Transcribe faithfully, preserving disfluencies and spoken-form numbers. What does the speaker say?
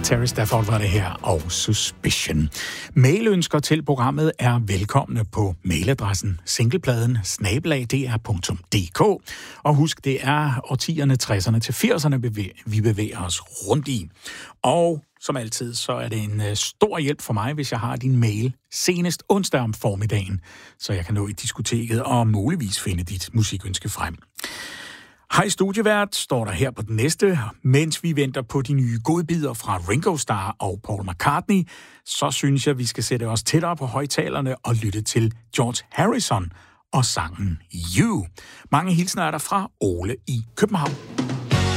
Terry Stafford var det her, og Suspicion. Mailønsker til programmet er velkomne på mailadressen singlepladen snabel-a d r punktum d k. Og husk, det er årtierne tresserne til firserne, vi bevæger os rundt i. Og som altid, så er det en stor hjælp for mig, hvis jeg har din mail senest onsdag om formiddagen, så jeg kan nå i diskoteket og muligvis finde dit musikønske frem. Hej studievært, står der her på den næste. Mens vi venter på de nye godbidder fra Ringo Starr og Paul McCartney, så synes jeg, vi skal sætte os tættere på højtalerne og lytte til George Harrison og sangen You. Mange hilsner er der fra Ole i København.